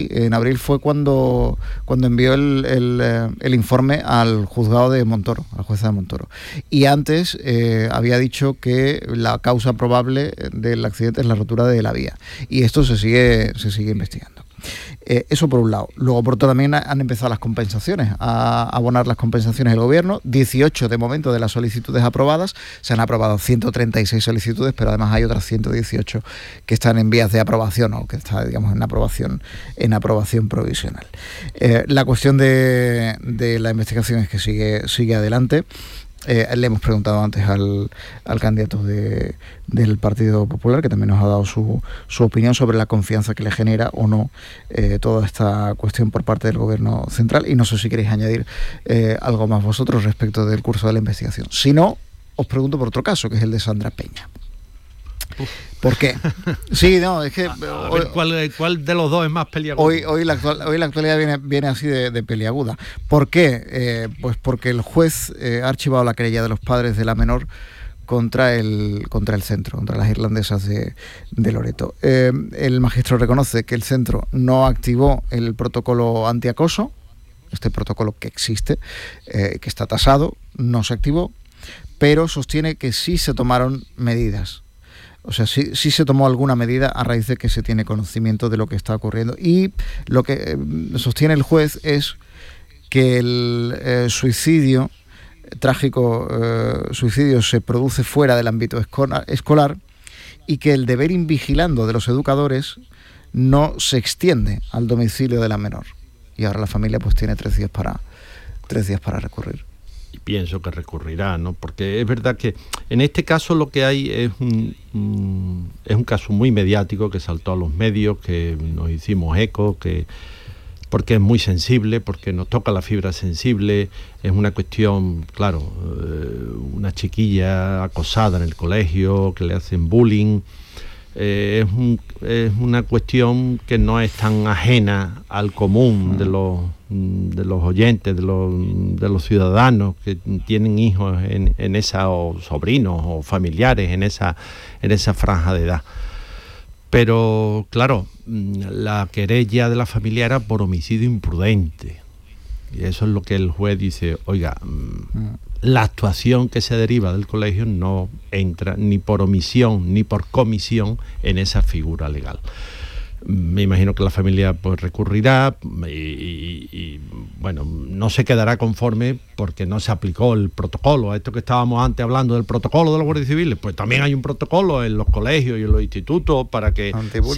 en abril fue cuando envió el informe al juzgado de Montoro, a la jueza de Montoro. Y antes había dicho que la causa probable del accidente es la rotura de la vía. Y esto se sigue investigando. Eso por un lado. Luego por otro también han empezado las compensaciones, a abonar las compensaciones del gobierno. 18 de momento de las solicitudes aprobadas. Se han aprobado 136 solicitudes, pero además hay otras 118 que están en vías de aprobación o que están, digamos, en aprobación provisional. La cuestión de la investigación es que sigue adelante. Le hemos preguntado antes al candidato del Partido Popular, que también nos ha dado su opinión sobre la confianza que le genera o no toda esta cuestión por parte del Gobierno central, y no sé si queréis añadir algo más vosotros respecto del curso de la investigación. Si no, os pregunto por otro caso, que es el de Sandra Peña. ¿Por qué? Sí, no, es que... A ver, ¿cuál de los dos es más peliagudo? Hoy la actualidad viene así de peliaguda. ¿Por qué? Pues porque el juez ha archivado la querella de los padres de la menor contra el centro, contra las irlandesas de Loreto. El magistrado reconoce que el centro no activó el protocolo antiacoso, este protocolo que existe, que está tasado, no se activó, pero sostiene que sí se tomaron medidas. O sea, sí se tomó alguna medida a raíz de que se tiene conocimiento de lo que está ocurriendo. Y lo que sostiene el juez es que el trágico suicidio se produce fuera del ámbito escolar y que el deber invigilando de los educadores no se extiende al domicilio de la menor. Y ahora la familia pues tiene 3 días para recurrir. Y pienso que recurrirá, ¿no? Porque es verdad que en este caso lo que hay es un caso muy mediático que saltó a los medios, que nos hicimos eco, porque es muy sensible, porque nos toca la fibra sensible. Es una cuestión, claro, una chiquilla acosada en el colegio, que le hacen bullying. Es una cuestión que no es tan ajena al común de los oyentes, de los ciudadanos que tienen hijos en esa, o sobrinos o familiares en esa franja de edad. Pero claro, la querella de la familia era por homicidio imprudente, y eso es lo que el juez dice: oiga, la actuación que se deriva del colegio no entra ni por omisión ni por comisión en esa figura legal. Me imagino que la familia pues recurrirá y bueno, no se quedará conforme porque no se aplicó el protocolo. Esto que estábamos antes hablando del protocolo de los guardias civiles, pues también hay un protocolo en los colegios y en los institutos para que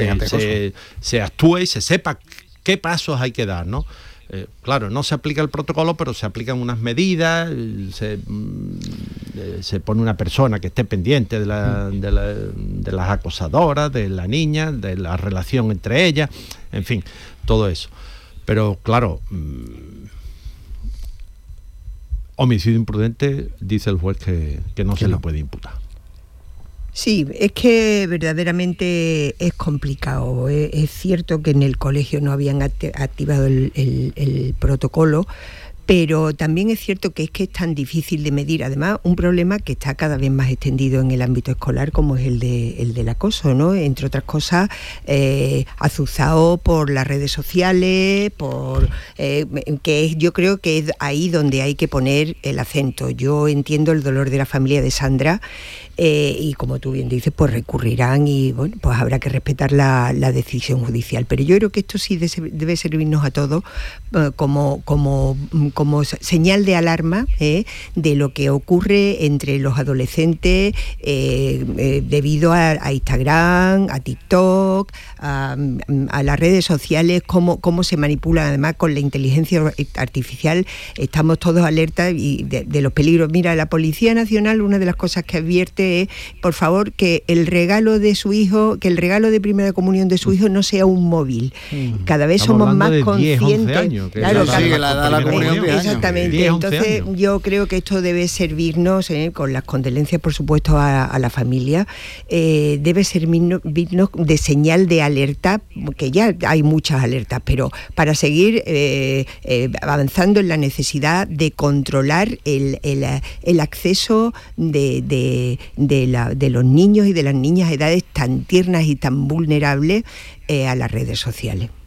se actúe y se sepa qué pasos hay que dar, ¿no? Claro, no se aplica el protocolo, pero se aplican unas medidas, se pone una persona que esté pendiente de las acosadoras, de la niña, de la relación entre ellas, en fin, todo eso. Pero claro, homicidio imprudente, dice el juez que no se le puede imputar. Sí, es que verdaderamente es complicado. Es cierto que en el colegio no habían activado el protocolo, pero también es cierto que es tan difícil de medir. Además, un problema que está cada vez más extendido en el ámbito escolar, como es el del acoso, ¿no? Entre otras cosas, azuzado por las redes sociales, yo creo que es ahí donde hay que poner el acento. Yo entiendo el dolor de la familia de Sandra, y como tú bien dices, pues recurrirán y bueno, pues habrá que respetar la decisión judicial. Pero yo creo que esto sí debe servirnos a todos como señal de alarma de lo que ocurre entre los adolescentes debido a Instagram, a TikTok, a las redes sociales, cómo se manipulan. Además, con la inteligencia artificial estamos todos alertas de los peligros. Mira, la Policía Nacional, una de las cosas que advierte es, por favor, que el regalo de su hijo, que el regalo de primera comunión de su hijo no sea un móvil. Cada vez somos más conscientes. 10, 11 años, claro, la comunión de exactamente. 10, entonces años. Yo creo que esto debe servirnos, con las condolencias por supuesto a la familia, debe servirnos de señal de alerta, que ya hay muchas alertas, pero para seguir avanzando en la necesidad de controlar el acceso de los niños y de las niñas a edades tan tiernas y tan vulnerables a las redes sociales.